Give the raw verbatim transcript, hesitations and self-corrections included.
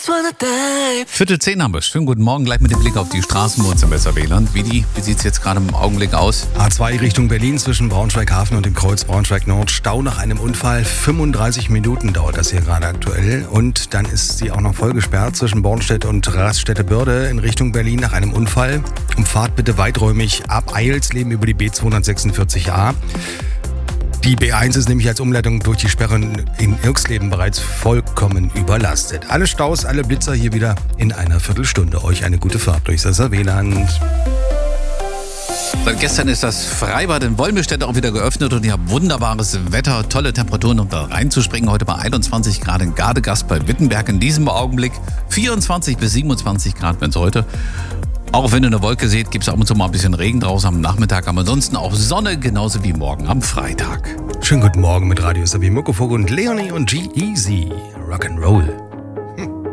Viertel zehn haben wir. Schönen guten Morgen. Gleich mit dem Blick auf die Straßen bei uns im Weserwählerland. Wie, die, wie sieht es jetzt gerade im Augenblick aus? A zwei Richtung Berlin zwischen Braunschweig-Hafen und dem Kreuz Braunschweig-Nord. Stau nach einem Unfall. fünfunddreißig Minuten dauert das hier gerade aktuell. Und dann ist sie auch noch voll gesperrt zwischen Bornstedt und Raststätte-Börde in Richtung Berlin nach einem Unfall. Umfahrt bitte weiträumig ab Eilsleben über die B zweihundertsechsundvierzig a. Die B eins ist nämlich als Umleitung durch die Sperren in Irksleben bereits vollkommen überlastet. Alle Staus, alle Blitzer hier wieder in einer Viertelstunde. Euch eine gute Fahrt durchs Weserwählerland. Seit gestern ist das Freibad in Wolmirstedt auch wieder geöffnet und ihr habt wunderbares Wetter, tolle Temperaturen, um da reinzuspringen. Heute bei einundzwanzig Grad in Gardegast bei Wittenberg. In diesem Augenblick vierundzwanzig bis siebenundzwanzig Grad, wenn es heute. Auch wenn ihr eine Wolke seht, gibt es ab und zu mal ein bisschen Regen draußen am Nachmittag. Aber ansonsten auch Sonne, genauso wie morgen am Freitag. Schönen guten Morgen mit Radio Sabi Muckefuck und Leonie und G-Eazy. Rock'n'Roll.